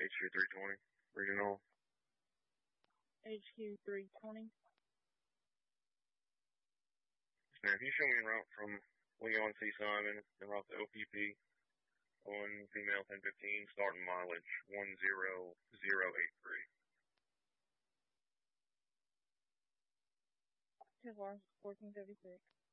HQ 320, regional. HQ 320. Now, can you show me en route from Leon C. Simon en route to OPP on female 1015, starting mileage 10083. 2 hours, 1476.